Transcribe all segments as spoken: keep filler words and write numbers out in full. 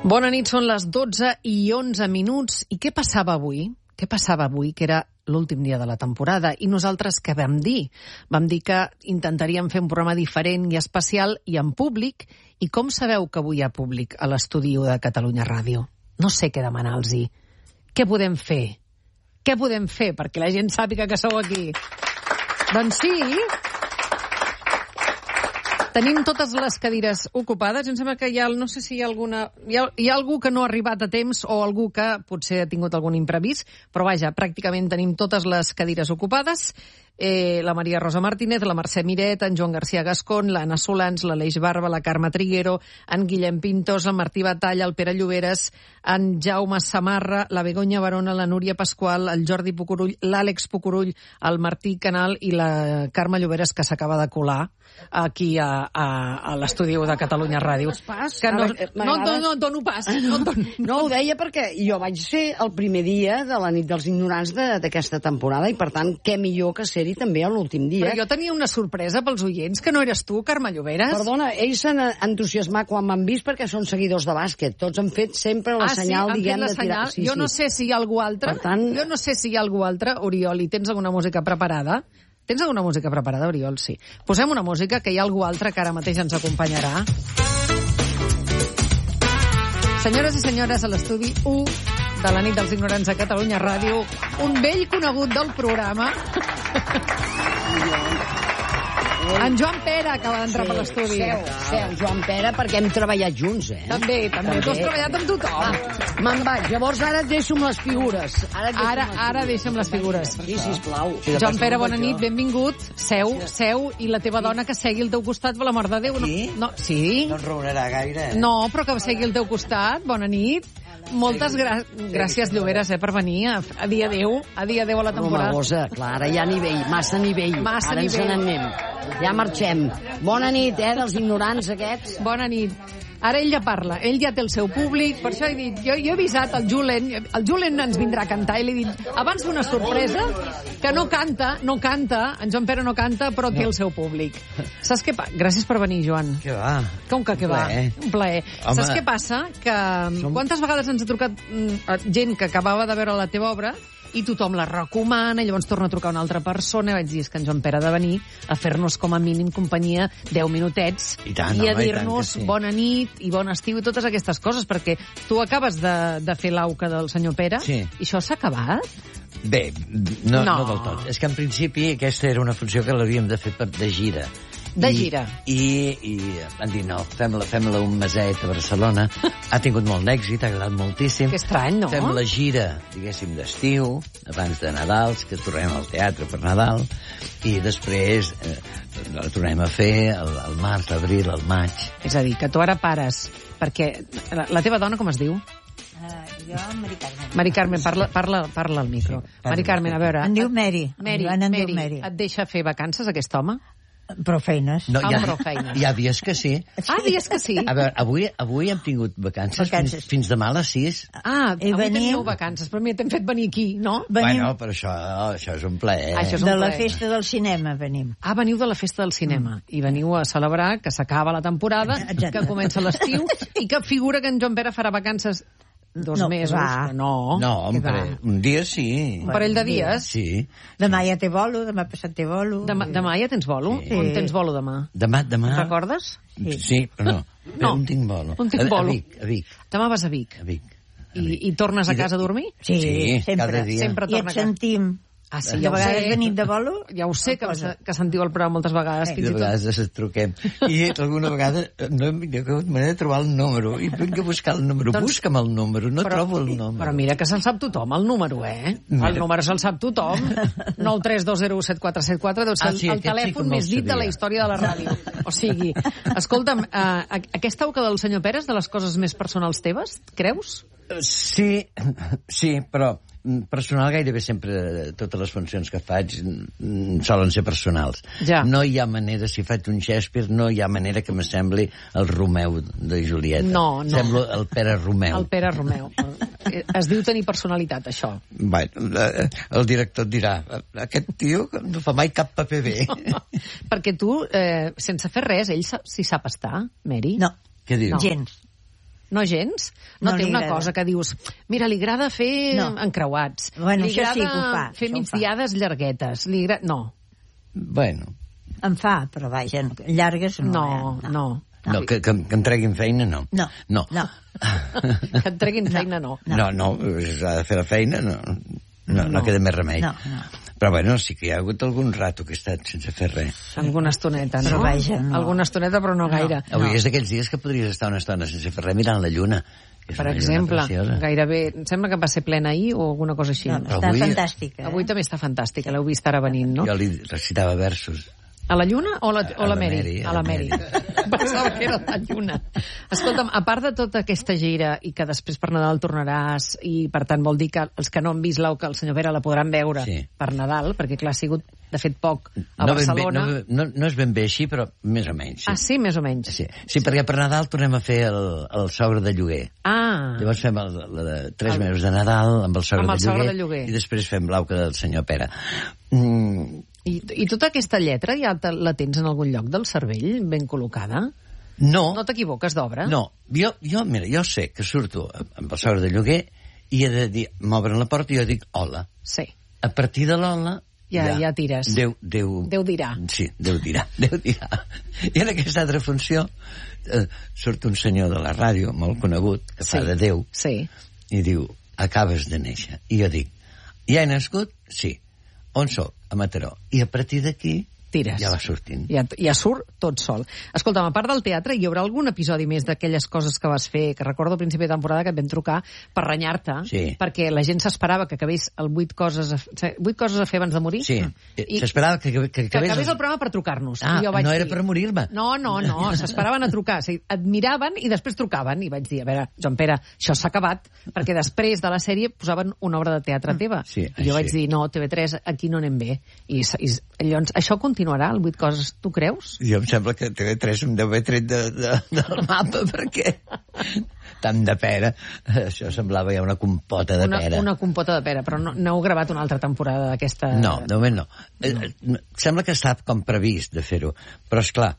Bona nit, són les dotze i onze minuts. I què passava avui? Què passava avui, que era l'últim dia de la temporada? I nosaltres què vam dir? Vam dir que intentaríem fer un programa diferent i especial i en públic. I com sabeu que avui hi ha públic a l'estudi de Catalunya Ràdio? No sé què demanar-los. Què podem fer? Què podem fer perquè la gent sàpiga que sou aquí? Doncs sí... Tenim totes les cadires ocupades. Em sembla que hi ha, no sé si hi ha alguna... Hi ha, hi ha algú que no ha arribat a temps o algú que potser ha tingut algun imprevist, però vaja, pràcticament tenim totes les cadires ocupades. Eh, la Maria Rosa Martínez, la Mercè Miret, en Joan García Gascón, l'Anna Solans, l'Aleix Barba, la Carme Triguero, en Guillem Pintos, el Martí Batalla, el Pere Lloberes, en Jaume Samarra, la Begoña Barona, la Núria Pasqual, el Jordi Pucurull, l'Àlex Pucurull, el Martí Canal i la Carme Lloberes, que s'acaba de colar aquí a, a, a l'estudi de Catalunya Ràdio. Que no, no, no, no dono pas. No, dono, no ho deia perquè jo vaig ser el primer dia de la nit dels ignorants d'aquesta temporada i, per tant, què millor que ser-hi també a l'últim dia. Però jo tenia una sorpresa pels oients, que no eres tu, Carme Lloberes. Perdona, ells s'han entusiasmat quan m'han vist perquè són seguidors de bàsquet. Tots han fet sempre la ah, senyal, sí, diguem, la de tirar... Sí, jo sí. no sé si hi ha algú altre. Per tant... Jo no sé si hi ha algú altre. Oriol, i tens alguna música preparada? Tens alguna música preparada, Oriol? Sí. Posem una música, que hi ha algú altre que ara mateix ens acompanyarà. Senyores i senyores, a l'estudi u de la nit dels ignorants a Catalunya Ràdio, un vell conegut del programa... En Joan Pere acaba d'entrar sí, per l'estudi. Seu, seu, Joan Pere, perquè hem treballat junts, eh? També, també. també. Tu has treballat amb tothom. Ah, me'n vaig. Llavors ara et deixo amb les figures. Ara, ara, ara, ara deixa'm les figures. Sí, sisplau. Sí, Joan Pere, bona nit, benvingut. Seu, seu, i la teva sí. dona que segui al teu costat, per la mort de Déu. Sí? No, sí? No et raonarà gaire. Eh? No, però que segui al teu costat. Bona nit. Moltes gra gràcies, Lloberes, eh, per venir a, a dir adéu, a dir adéu a la temporada. Home, gosa, clar, ara hi ha nivell, massa nivell. Massa ara nivell. Ara ens n'anem. Ja marxem. Bona nit, eh, dels ignorants aquests. Bona nit. Ara ell ja parla, ell ja té el seu públic, per això he dit, jo, jo he avisat el Julen, el Julen ens vindrà a cantar, i li he dit, abans d'una sorpresa, que no canta, no canta, en Joan Pere no canta, però té el seu públic. Saps què passa? Gràcies per venir, Joan. Què va? Com que què va? Un plaer. Home, saps què passa? Que som... quantes vegades ens ha trucat mm, gent que acabava de veure la teva obra i tothom la recomana, i llavors torna a trucar una altra persona, i vaig dir, és que en Joan Pere ha de venir a fer-nos com a mínim companyia deu minutets i, tant, i a home, dir-nos sí. bona nit i bon estiu i totes aquestes coses, perquè tu acabes de, de fer l'auca del senyor Pere sí. i això s'ha acabat? Bé, no, no. no del tot. És que en principi aquesta era una funció que l'havíem de fer per de gira. De I, gira. I, i van dir, no, fem-la fem un meset a Barcelona. Ha tingut molt d'èxit, ha agradat moltíssim. Que estrany, no? Fem la gira, diguéssim, d'estiu, abans de Nadal, que tornem al teatre per Nadal, i després eh, la tornem a fer al, al març, l'abril, al maig. És a dir, que tu ara pares, perquè la, la teva dona com es diu? Uh, jo, Mari Carmen. Mari Carmen, parla, parla, parla al micro. Sí, Mari Carmen, a veure... Em diu Mary. Mary, em Mary, diu Mary. et deixa fer vacances, aquest home? Però feines. No, hi ha, Amb feines. hi ha dies que sí. Ah, dies que sí? A veure, avui, avui hem tingut vacances, vacances. Fins, fins demà a les sis. Ah, I avui veniu... teníeu vacances, però m'hi t'hem fet venir aquí, no? Venim... Bueno, però això, això és un plaer. Ah, això és un de la plaer. festa del cinema venim. Ah, veniu de la festa del cinema mm. i veniu a celebrar que s'acaba la temporada, Exacte. que comença l'estiu i que figura que en Joan Pere farà vacances dos no, mesos. va. No, No, un, parell, un dia sí. un parell de dies. Sí. Demà ja té bolo, demà passat té bolo. Demà, demà ja tens bolo? Sí. On tens bolo demà? Demà, demà... Recordes? Sí, sí però no. Però No. on tinc bolo? On tinc bolo? A, a Vic, a Vic. Demà vas a Vic. A Vic. A I, Vic. I tornes a I de- casa a dormir? Sí, Sí, sempre. cada dia. Sempre I torna et a casa. sentim. Ah, sí, de ja ho vegades sé. venint de bolo. Ja ho sé, que, que sentiu el programa moltes vegades. De Fins i tot. vegades ens truquem. I alguna vegada no hem tingut manera de trobar el número. I vinc a buscar el número. Doncs- Busca'm el número. No Però- trobo el número. Però mira que se'l sap tothom, el número, eh? Mira. El número se'l sap tothom. nou tres dos zero set quatre set quatre deu ser Ah, sí, el, el aquest sí que telèfon me'l més dit de la sabia. història de la ràdio. O sigui, escolta'm, uh, aquesta auca del senyor Pere és de les coses més personals teves, creus? Sí, sí, però personal gairebé sempre, totes les funcions que faig mm, solen ser personals. Ja. No hi ha manera, si faig un Shakespeare, no hi ha manera que m'assembli el Romeu de Julieta. No, no. Semblo el Pere Romeu. El Pere Romeu. Es diu tenir personalitat, això. Bueno, el director et dirà, aquest tio no fa mai cap paper bé. Perquè tu, eh, sense fer res, ell s'hi sap estar, Mary? No. Què dius? Gens. No gens? No, No té li una agrada. cosa que dius, mira, li agrada fer No. encreuats. Bueno, li això sí agrada que ho fa, fer això ho migdiades llarguetes. Li agrada... No, Bueno, Em fa, però vaja, llargues no. no, eh? no. no, que, que, que em treguin feina, no. No, No. no. Que et treguin feina, no. No, no, s'ha de fer la feina, no, no, no, no queda més remei. No, no. Però bueno, sí que hi ha hagut algun rato que he estat sense fer res. Alguna estoneta, no? Però vaja, no. Alguna estoneta, però no gaire. Avui és d'aquells dies que podries estar una estona sense fer res mirant la lluna. que és Per una lluna exemple, preciosa. gairebé... Em sembla que va ser plena ahir o alguna cosa així. No, Però està avui- fantàstica. Eh? Avui també està fantàstica, l'heu vist ara venint, no? Jo li recitava versos. A la Lluna o la, o A la la Mary? Mary, A a la la Mary. Pensava que era la Lluna. Escolta'm, a part de tota aquesta gira i que després per Nadal tornaràs i per tant vol dir que els que no han vist l'Au que el senyor Pere la podran veure Sí. per Nadal, perquè clar, ha sigut de fet poc a No, ben bé, Barcelona. no, no, no és ben bé així, però més o menys. Sí. Ah, sí, més o menys. Sí, sí, perquè per Nadal tornem a fer el, el sogre de lloguer. Ah, Llavors fem el, el, el, tres mesos de Nadal amb el sogre, Amb el de, sogre lloguer, de lloguer. i després fem l'auca del senyor Pere. Mm, I, i tota aquesta lletra ja te, la tens en algun lloc del cervell, ben col·locada? no, No t'equivoques d'obra? no. Jo, jo, mira, jo sé que surto amb el sogre de lloguer i he de dir, m'obren la porta i jo dic hola. Sí. A partir de l'hola... Ja- ja tires. Déu, Déu... Déu dirà. Sí, Déu dirà. Déu dirà. I en aquesta altra funció eh, surt un senyor de la ràdio, molt conegut, que fa Sí. de Déu, Sí. i diu, acabes de néixer. I jo dic, ja he nascut? Sí. On sóc? A Mataró. I a partir d'aquí Tires. ja va sortint. Ja, ja surt tot sol. Escolta'm, a part del teatre, hi haurà algun episodi més d'aquelles coses que vas fer, que recordo al principi de temporada que et vam trucar per renyar-te, Sí. perquè la gent s'esperava que acabés el vuit coses a, f- vuit coses a fer abans de morir. Sí. I, S'esperava que, que, que, que acabés el programa per trucar-nos. Ah, I jo vaig no era dir, per morir-me. No, no, no, s'esperaven a trucar. O sigui, et miraven i després trucaven. I vaig dir, a veure, Joan Pere, això s'ha acabat, perquè després de la sèrie posaven una obra de teatre teva. Sí, I jo així. vaig dir, no, T V tres, aquí no anem bé. I, s- i s- llavors, això continuarà, el vuit coses, tu creus? Jo em sembla que T V tres em deu haver tret de, de, del mapa, perquè tant de pera, això semblava ja una compota de Una, pera. una compota de pera, però no, no heu gravat una altra temporada d'aquesta... No, de moment no. Eh, eh, Sembla que està com previst de fer-ho, però és clar,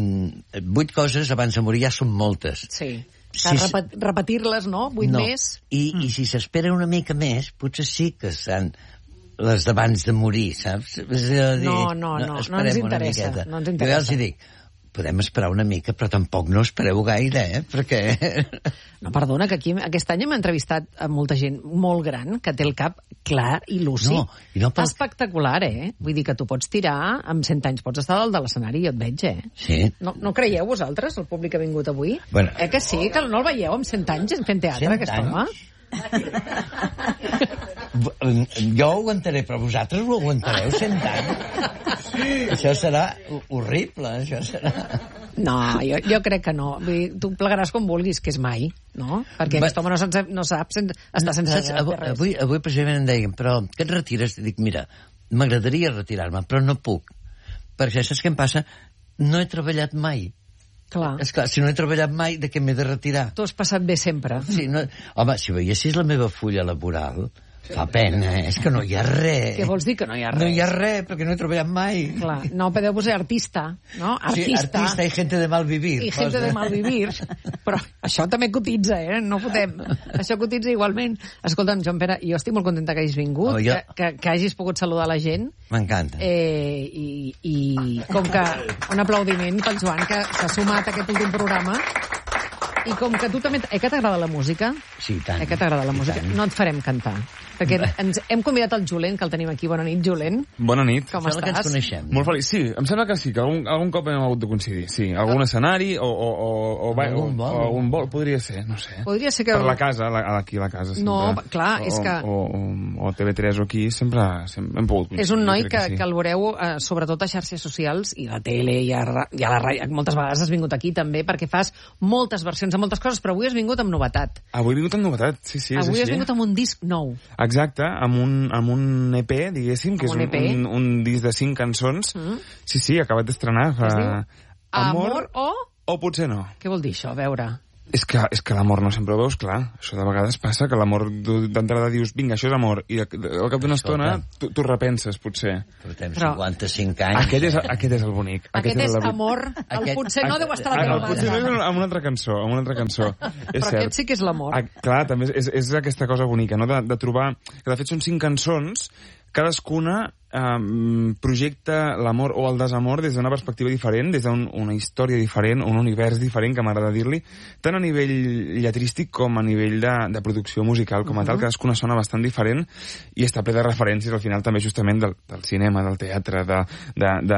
vuit coses abans de morir ja són moltes. Sí. Sí, Que sí. repet, repetir-les, no? Vuit no. més. I, I si s'espera una mica més, potser sí que seran les d'abans de morir, saps? És a dir, No, no, no, no esperem ens una interessa, miqueta. no ens Jo ja interessa. els hi dic, podem esperar una mica, però tampoc no espereu gaire, eh? Perquè... No, perdona, que aquí aquest any hem entrevistat a molta gent molt gran que té el cap clar i lúcid. No, i no pel- Espectacular, eh? Vull dir que tu pots tirar, amb cent anys pots estar dalt de l'escenari, jo et veig, eh? Sí. No, no creieu vosaltres, el públic que ha vingut avui? Bueno. Eh que sí, que no el veieu amb cent anys fent teatre, cent aquest anys? home? Jo ho aguantaré, però vosaltres ho aguantareu cent anys? Sí. Això serà horrible, això serà... No, jo, jo crec que no. Vull dir, tu plegaràs com vulguis, que és mai, no? Perquè Va- aquest home no, sense, no sap, sense, està sense Saps, avui, fer res. avui, avui precisament em deien, però que et retires? Dic, mira, m'agradaria retirar-me, però no puc. Perquè saps què em passa? No he treballat mai. Clar, És clar, si no he treballat mai, de què m'he de retirar? tu has passat bé sempre. Sí, no... Home, si veiessis la meva fulla laboral, fa pena, eh? És que no hi ha res. Què vols dir que no hi ha res? No hi ha res, perquè no he treballat mai. Clar, no, podeu posar artista, no? Sí, Artista. artista i gente de mal vivir. I gente posa. de mal vivir. Però això també cotitza, eh? No fotem. Això cotitza igualment. Escolta'm, Joan Pere, jo estic molt contenta que hagis vingut, Oh, jo- que, que, que hagis pogut saludar la gent. M'encanta. Eh, i, I com que... Un aplaudiment pel Joan, que s'ha sumat a aquest últim programa. I com que tu també... Eh, que t'agrada la música? Sí, i tant. Eh, que t'agrada la I música? tant. No et farem cantar. Perquè ens hem convidat el Julent, que el tenim aquí. Bona nit, Julent. Bona nit. Com Sembla que ens estàs? coneixem. Molt feliç. Sí, em sembla que sí, que algun, algun cop hem hagut de coincidir. Sí, algun escenari o, o, o, o, va- o, Algun vol. o algun vol, podria ser, no sé. Podria ser que... Per la casa, la, aquí a la casa. Sempre. No, clar, és o, que- O, o, o T V tres o aquí, sempre, sempre hem pogut coincidir. És un noi jo que, crec que, sí. el veureu eh, sobretot a xarxes socials i a la tele i a, ra- i a la ràdio. Moltes vegades has vingut aquí també perquè fas moltes versions de moltes coses, però avui has vingut amb novetat. Avui he vingut amb novetat, sí, sí, és avui així. has vingut amb un disc nou. Exacte, amb un, amb un E P, diguéssim, que Amb és un un, E P. un, un disc de cinc cançons. Mm. Sí, sí, acabat d'estrenar. Es diu Fa... Amor o... O potser no. Què vol dir això? A veure... És que, és que l'amor no sempre ho veus clar. Això de vegades passa, que l'amor d'entrada dius, vinga, això és amor, i al cap d'una estona tu, tu repenses, potser. Portem cinquanta-cinc anys. Aquest és, aquest és el bonic. Aquest, aquest és el amor. El aquest, potser no deu estar a la teva teva banda. Potser no és amb una altra cançó, amb una altra cançó. Però cert. aquest sí que és l'amor. Ah, clar, també és, és aquesta cosa bonica, no? De, de trobar... Que de fet són cinc cançons, cadascuna um, projecta l'amor o el desamor des d'una perspectiva diferent, des d'una història diferent, un univers diferent, que m'agrada dir-li, tant a nivell lletrístic com a nivell de, de producció musical, com a uh -huh. tal, cadascuna sona bastant diferent i està ple de referències al final també justament del, del cinema, del teatre, de, de, de,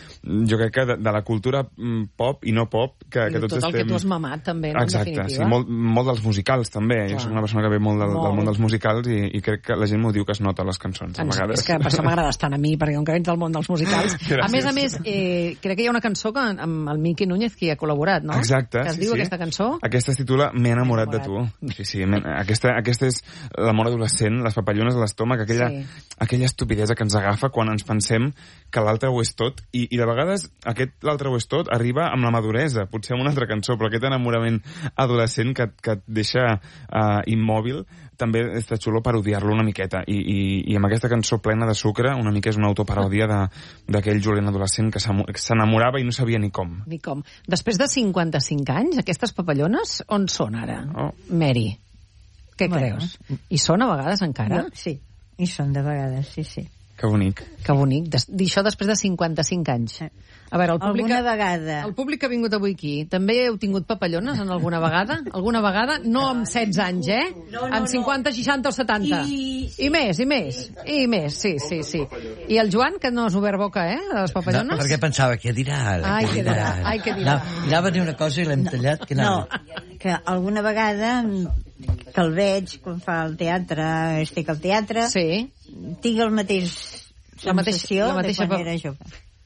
jo crec que de, de la cultura pop i no pop, que, que tots tot el estem... que tu has mamat també, no? Exacte, En definitiva. sí, molt, molt dels musicals també. Clar. Jo soc una persona que ve molt del, molt. del món dels musicals i, i crec que la gent m'ho diu que es nota les cançons a vegades. És que per això m'agrada estar a mi, perquè com que vens del món dels musicals. Gràcies. A més a més, eh, crec que hi ha una cançó que, amb el Miqui Núñez que hi ha col·laborat, no? Exacte, que es sí, diu sí. aquesta cançó? Aquesta es titula M'he enamorat, enamorat de tu. Sí, sí, aquesta, aquesta és l'amor adolescent, les papallones a l'estómac, aquella, sí. aquella estupidesa que ens agafa quan ens pensem que l'altre ho és tot, i, i de vegades aquest l'altre ho és tot arriba amb la maduresa, potser amb una altra cançó, però aquest enamorament adolescent que, que et deixa uh, immòbil, també està xulo parodiar-lo una miqueta, I, i, i amb aquesta cançó plena de sucre, una mica és una autoparòdia d'aquell Julen adolescent que s'enamorava i no sabia ni com. Ni com. Després de cinquanta-cinc anys, aquestes papallones, on són ara? Oh. Mary, què bueno. creus? I són a vegades encara? No, sí, i són de vegades, sí, sí. Que bonic. Que bonic. Des, això després de cinquanta-cinc anys. A veure, el públic... Alguna vegada. El públic que ha vingut avui aquí, també heu tingut papallones en alguna vegada? Alguna vegada? No amb setze anys, eh? No, no, amb cinquanta, seixanta o setanta. I... I més, i més. I més, sí, sí, sí. I el Joan, que no has obert boca, eh, de les papallones? No, perquè pensava, què dirà ara? Ai, què dirà, ai, què dirà. Anava, anava a dir una cosa i l'hem tallat. Que no, que alguna vegada que el veig quan fa el teatre, estic al teatre, sí. tinc el mateix la mateixa, sensació la mateixa de quan era jove.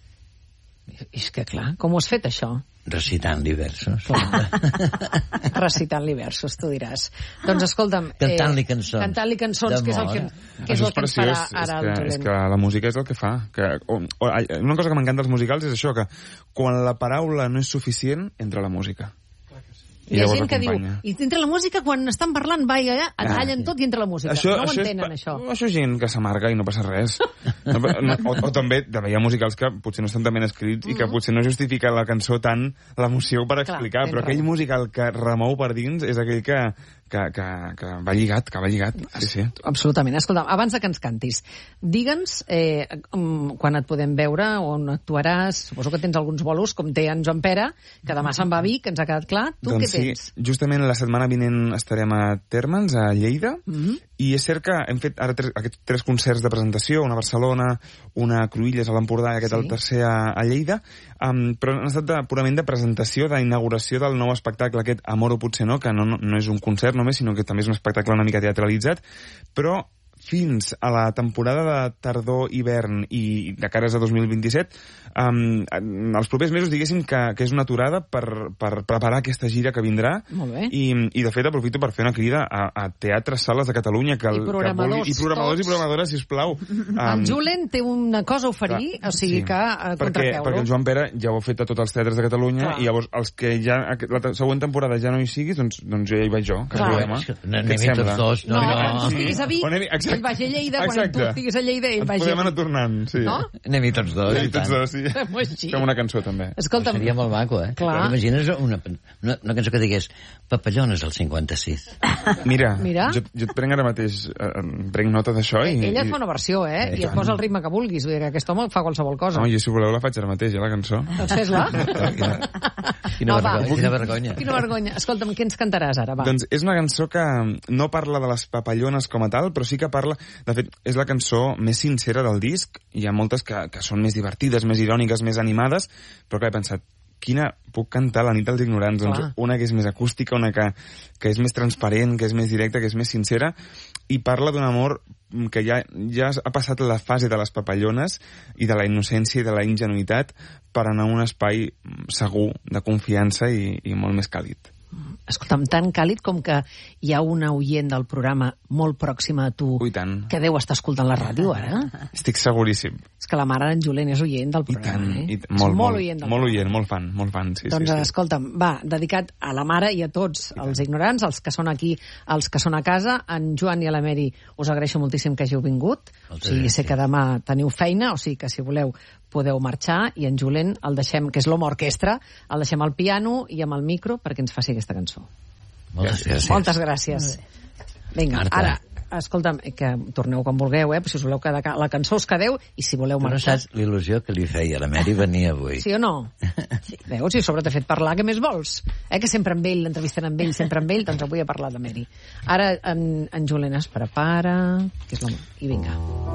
És que clar, com ho has fet això? Recitant-li versos. Recitant-li versos, tu diràs. Doncs escolta'm... Cantant-li cançons. Cantant-li cançons, que és el que, que, és el que ens farà ara el Julen. És que la música és el que fa. Que, o, o, una cosa que m'encanta dels musicals és això, que quan la paraula no és suficient, entra la música. Hi ha gent que diu, i entre la música, quan estan parlant, va allà, tallen tot i entre la música. Això, no ho entenen, és, això. Això és gent que s'amarga i no passa res. No, no, o, o també, també hi ha musicals que potser no estan tan ben escrits mm. i que potser no justifica la cançó tant l'emoció per explicar, clar, però aquell raó. musical que remou per dins és aquell que, que, que, que va lligat, que va lligat. Sí, sí. Absolutament. Escolta, abans de que ens cantis, digue'ns eh, quan et podem veure, on actuaràs, suposo que tens alguns bolos, com té en Joan Pere, que demà se'n va a Vic, que ens ha quedat clar. Tu doncs què tens? Sí, justament la setmana vinent estarem a Térmens, a Lleida, mm-hmm. i és cert que hem fet ara tres, aquests tres concerts de presentació, una a Barcelona, una a Cruïlles, a l'Empordà, i aquest sí. el tercer a, a Lleida, um, però han estat de, purament de presentació, d'inauguració del nou espectacle, aquest Amor o potser no, que no, no, no és un concert només, sinó que també és un espectacle una mica teatralitzat, però fins a la temporada de tardor-hivern i de cares a dos mil vint-i-set, um, els propers mesos diguéssim que, que és una aturada per, per preparar aquesta gira que vindrà. Molt bé. I, i de fet aprofito per fer una crida a, a teatres, sales de Catalunya que, I programadors, que vulgui, i programadors tots. i programadores, sisplau. Um, el Julen té una cosa a oferir, clar, o sigui sí. que uh, contracteu-lo. Perquè el Joan Pere ja ho ha fet a tots els teatres de Catalunya, clar. I llavors els que ja la següent temporada ja no hi siguis, doncs, doncs ja hi vaig jo. Que no, anem-hi tots dos. No, no, no. Quan tu estiguis a Vic, ell vagi a Lleida, quan tu estiguis a Lleida, ell vagi a Vic. Podem anar tornant, sí. No? Anem-hi tots dos. Anem-hi tots dos, sí. Fem una cançó, també. Escolta'm. Seria molt maco, eh? Clar. Imagines una, una, una cançó que digués Papallones al cinquanta-sis. Mira, Mira. Jo, jo et prenc ara mateix, eh, prenc nota d'això i... Ella et fa una versió, eh? eh I et posa el ritme que vulguis. Vull dir que aquest home fa qualsevol cosa. No, i si voleu la faig ara mateix, ja, la cançó. Doncs fes-la. Quina, no, vergonya, quina vergonya. Quina vergonya. Escolta'm, què ens cantaràs ara, va? Doncs és una cançó que no parla de les papallones com a tal, però sí que parla... De fet, és la cançó més sincera del disc. Hi ha moltes que, que són més divertides, més iròniques, més animades, però que he pensat, quina puc cantar la nit dels ignorants? Doncs una que és més acústica, una que, que és més transparent, que és més directa, que és més sincera, i parla d'un amor que ja, ja ha passat la fase de les papallones i de la innocència i de la ingenuïtat per anar a un espai segur, de confiança i, i molt més càlid. escolta'm, tan càlid com que hi ha una oient del programa molt pròxima a tu Ui, tant. que deu estar escoltant la ràdio, ara. Estic seguríssim. És que la mare d'en Julen és oient del I programa, tant. eh? I És molt, molt, molt oient del molt programa. oient, molt fan, molt fan, sí, Doncs sí, sí. escolta'm, va, dedicat a la mare i a tots els ignorants, els que són aquí, els que són a casa. En Joan i a la Mary us agraeixo moltíssim que hàgiu vingut. O sigui, sé que demà teniu feina, o sigui que si voleu podeu marxar, i en Julen el deixem, que és l'home orquestra, el deixem al piano i amb el micro perquè ens faci aquesta cançó. Moltes gràcies. Moltes gràcies. Vinga, Marta. ara, escolta'm, que torneu quan vulgueu, eh? Si us voleu quedar la cançó us quedeu, i si voleu Tu no marxar... saps l'il·lusió que li feia la Mary venir avui. Sí o no? Sí. Veus, si a sobre t'he fet parlar, què més vols? Eh, que sempre amb ell, l'entrevisten amb ell, sempre amb ell, doncs avui he parlat de Mary. Ara en, en Julen es prepara, que és l'home, i vinga.